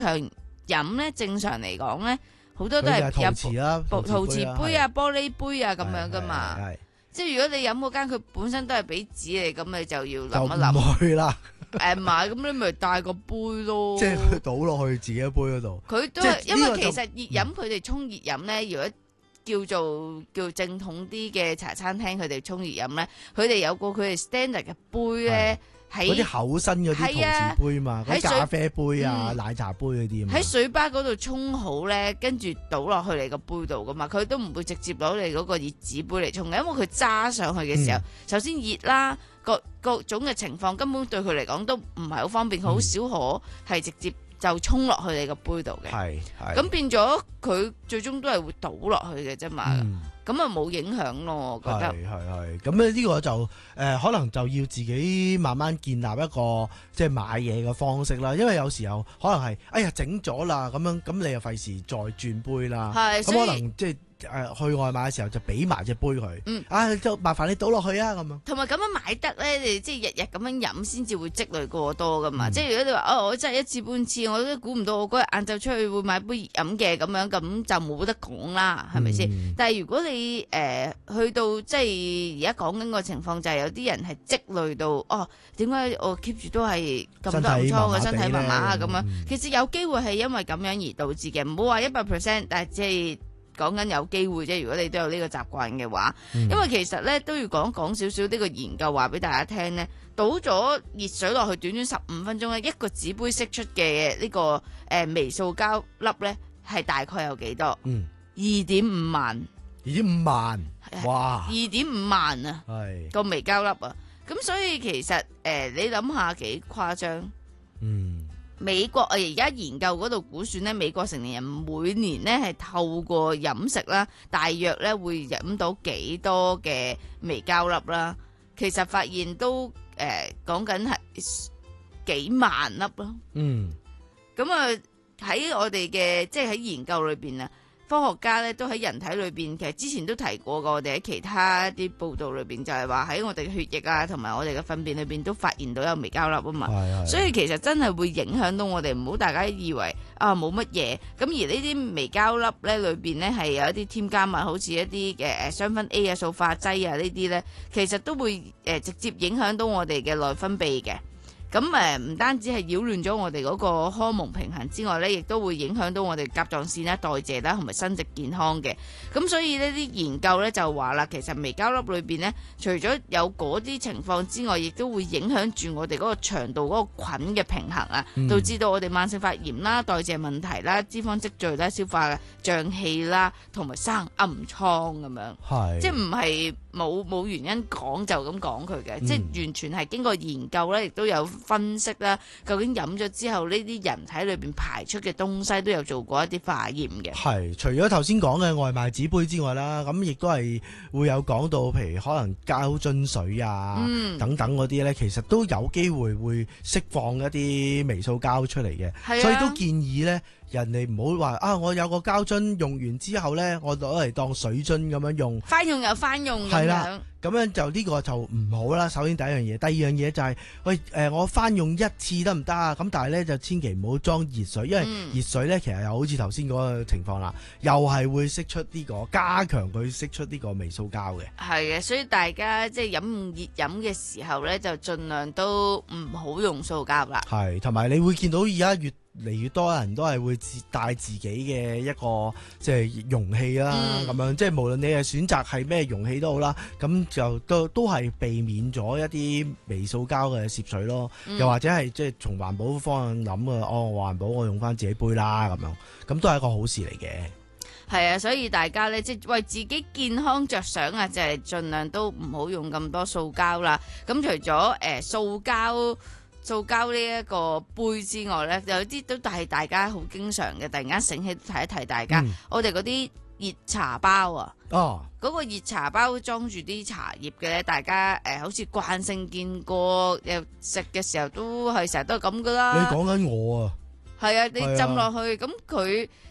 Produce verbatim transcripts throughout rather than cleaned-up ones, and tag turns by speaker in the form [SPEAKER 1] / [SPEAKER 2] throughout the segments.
[SPEAKER 1] 場飲咧，正常嚟講咧，好多都係
[SPEAKER 2] 佢就係陶瓷啦，
[SPEAKER 1] 陶陶瓷杯啊、
[SPEAKER 2] 係
[SPEAKER 1] 玻璃杯啊咁樣噶嘛。
[SPEAKER 2] 係係係
[SPEAKER 1] 即係如果你飲嗰間佢本身都係俾紙你，咁你就要諗
[SPEAKER 2] 就
[SPEAKER 1] 一諗。
[SPEAKER 2] 唔去啦，
[SPEAKER 1] 誒唔係，咁你咪帶個杯咯。
[SPEAKER 2] 即係倒落去自己杯嗰度。
[SPEAKER 1] 佢都
[SPEAKER 2] 即係
[SPEAKER 1] 係因為
[SPEAKER 2] 呢個就
[SPEAKER 1] 其實熱飲佢哋沖熱飲咧，如果叫做叫正統啲嘅茶餐廳，佢哋沖熱飲咧，佢哋有個佢哋 standard 嘅杯咧，喺
[SPEAKER 2] 嗰啲厚身嗰啲陶瓷杯嘛，嗰啲咖啡杯啊、奶茶杯嗰啲。
[SPEAKER 1] 喺水吧嗰度沖好咧，跟住倒落去你個杯度噶嘛，佢都唔會直接攞你嗰個熱紙杯嚟沖嘅，因為佢揸上去嘅時候，
[SPEAKER 2] 嗯、
[SPEAKER 1] 首先熱啦，各各種嘅情況根本對佢嚟講都唔係好方便，好、嗯、少可係直接就沖落去你個杯度嘅。係係。咁變咗佢最終都係會倒落去嘅啫嘛。嗯咁啊冇影響咯，我覺得
[SPEAKER 2] 係係係。咁咧呢個就誒、呃、可能就要自己慢慢建立一個即係買嘢嘅方式啦。因為有時候可能係哎呀整咗啦咁樣，咁你又費事再轉杯啦。係，咁可能即係誒去外賣嘅時候就俾埋隻杯佢。嗯，啊就麻煩你倒落去啊咁樣。
[SPEAKER 1] 同埋咁樣買得咧，你即係日日咁樣飲先至會積累過多噶嘛。嗯、即係如果你話哦，我真係一次半次，我都估唔到我嗰日晏晝出去會買杯熱飲嘅咁樣，咁就冇得講啦，係咪先？嗯、但係如果你誒、呃、去到即係而家講緊個情況，就係有啲人係積累到哦，點解我 keep 住都係咁多暗瘡嘅身體麻麻啊咁樣？嗯、其實有機會係因為咁樣而導致嘅，唔好話一百 percent，但係即係。講緊有機會啫，如果你都有呢個習慣嘅話，嗯、因為其實咧都要講講少少呢個研究話俾大家聽咧，倒咗熱水落去短短十五分鐘咧，一個紙杯釋出嘅呢、這個誒、呃、微塑膠粒咧係大概有幾多？嗯，二點五萬，
[SPEAKER 2] 二點五萬，哇，
[SPEAKER 1] 二點五萬啊，係個微膠粒啊，咁所以其實誒、呃、你諗下幾誇張？嗯。美國啊，而家研究嗰度估算咧，美國成年人每年咧係透過飲食啦，大約咧會飲到幾多嘅微膠粒啦。其實發現都誒講緊係幾萬粒咯。嗯，咁啊喺我哋嘅即係喺研究裏邊啊。科學家咧都喺人體裏邊，其實之前都提過過，我哋喺其他啲報道裏邊就係話喺我哋嘅血液啊，同埋我哋嘅糞便裏邊都發現到有微膠粒啊嘛。係係。所以其實真係會影響到我哋，唔好大家以為啊冇乜嘢。咁而呢啲微膠粒咧裏邊咧係有一啲添加物，好似一啲嘅誒雙酚 A 啊、塑化劑啊呢啲咧，其實都會誒直接影響到我哋嘅內分泌嘅。咁誒唔單止係擾亂咗我哋嗰個荷爾蒙平衡之外咧，亦都會影響到我哋甲狀腺啦、代謝啦同埋生殖健康嘅。咁所以呢啲研究咧就話啦，其實微膠粒裏邊咧，除咗有嗰啲情況之外，亦都會影響住我哋嗰個腸道嗰個菌嘅平衡啊，導致到我哋慢性發炎啦、代謝問題啦、脂肪積聚啦、消化脹氣啦，同埋生暗瘡咁樣。係，即係唔係冇冇原因講就咁講佢嘅，嗯、即係完全係經過研究咧，亦都有分析啦。究竟飲咗之後呢啲人體裏邊排出嘅東西都有做過一啲化驗嘅。係，除咗頭先講嘅外賣紙杯之外啦，咁亦都係會有講到，譬如可能膠樽水啊、嗯、等等嗰啲咧，其實都有機會會釋放一啲微塑膠出嚟嘅。係啊，所以都建議咧。人哋唔好話啊！我有個膠樽用完之後咧，我攞嚟當水樽咁樣用，翻用又翻用咁樣。咁樣就呢個就唔好啦。首先第一樣嘢，第二樣嘢就係、是、喂誒、呃，我翻用一次得唔得啊？咁但係咧就千祈唔好裝熱水，因為熱水咧其實又好似頭先嗰個情況啦，又係會釋出呢、呢個加強佢釋出呢個微塑膠嘅。係嘅，所以大家即係飲熱飲嘅時候咧，就盡量都唔好用塑膠啦。係，同埋你會見到而家越嚟越多人都係會自帶自己嘅一個即係容器啦，咁、嗯、樣即係無論你係選擇係咩容器都好啦，咁就都都係避免咗一啲微塑膠嘅攝取咯，嗯、又或者係即係從環保方向諗啊，哦環保我用翻自己杯啦咁樣，咁都係一個好事嚟嘅。係啊，所以大家咧即係為自己健康着想啊，就係、是、盡量都唔好用咁多塑膠啦。咁除咗誒、呃、塑膠。塑膠呢一個杯之外咧，有啲都係大家好經常嘅。突然間醒起提一提大家，嗯、我哋嗰啲熱茶包啊，哦，嗰個熱茶包裝住啲茶葉嘅咧，大家誒、呃、好似慣性見過，又食嘅時候都係成日都係咁噶啦。你講緊我啊？係啊，你浸落去，咁佢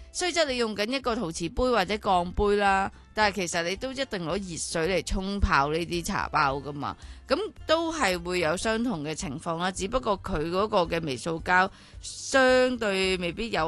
[SPEAKER 1] 雖則你用緊一個陶瓷杯或者鋼杯啦，但係其實你都一定攞熱水嚟沖泡呢啲茶包噶嘛，咁都係會有相同嘅情況啦。只不過佢嗰個嘅微塑膠相對未必有